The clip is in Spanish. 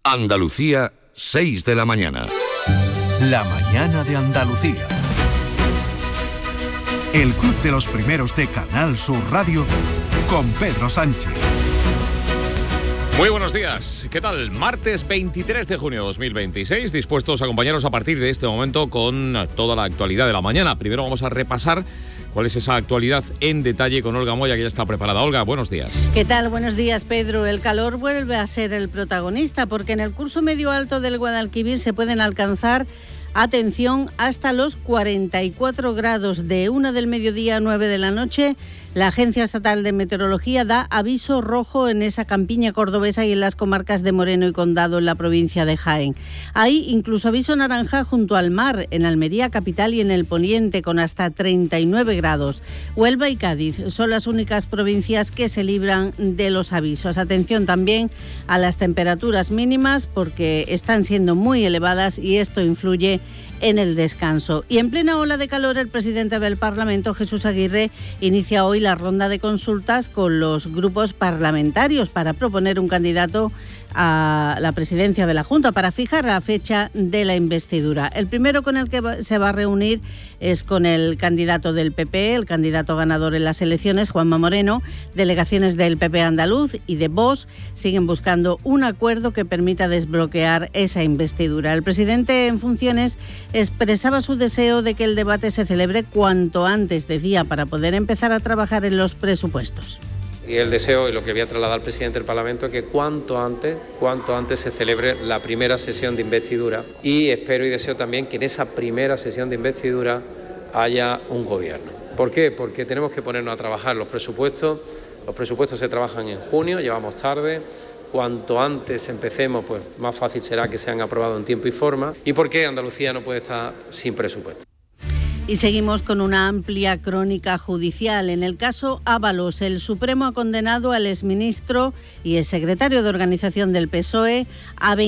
Andalucía, 6 de la mañana. La mañana de Andalucía. El Club de los Primeros de Canal Sur Radio con Pedro Sánchez. Muy buenos días, ¿qué tal? Martes 23 de junio de 2026, dispuestos a acompañaros a partir de este momento con toda la actualidad de la mañana. Primero vamos a repasar cuál es esa actualidad en detalle con Olga Moya, que ya está preparada. Olga, buenos días. ¿Qué tal? Buenos días, Pedro. El calor vuelve a ser el protagonista porque en el curso medio alto del Guadalquivir se pueden alcanzar, atención, hasta los 44 grados de 1 del mediodía a 9 de la noche. La Agencia Estatal de Meteorología da aviso rojo en esa campiña cordobesa y en las comarcas de Moreno y Condado en la provincia de Jaén. Hay incluso aviso naranja junto al mar, en Almería capital y en el poniente, con hasta 39 grados. Huelva y Cádiz son las únicas provincias que se libran de los avisos. Atención también a las temperaturas mínimas porque están siendo muy elevadas y esto influye en el descanso. Y en plena ola de calor, el presidente del Parlamento, Jesús Aguirre, inicia hoy la ronda de consultas con los grupos parlamentarios para proponer un candidato a la presidencia de la Junta, para fijar la fecha de la investidura. El primero con el que se va a reunir es con el candidato del PP, el candidato ganador en las elecciones, Juanma Moreno. Delegaciones del PP andaluz y de Vox siguen buscando un acuerdo que permita desbloquear esa investidura. El presidente en funciones expresaba su deseo de que el debate se celebre cuanto antes, decía, para poder empezar a trabajar en los presupuestos. Y el deseo, y lo que voy a trasladar al presidente del Parlamento, es que cuanto antes se celebre la primera sesión de investidura. Y espero y deseo también que en esa primera sesión de investidura haya un gobierno. ¿Por qué? Porque tenemos que ponernos a trabajar los presupuestos. Los presupuestos se trabajan en junio, llevamos tarde. Cuanto antes empecemos, pues más fácil será que sean aprobados en tiempo y forma. ¿Y por qué Andalucía no puede estar sin presupuesto? Y seguimos con una amplia crónica judicial. En el caso Ábalos, el Supremo ha condenado al exministro y exsecretario de Organización del PSOE a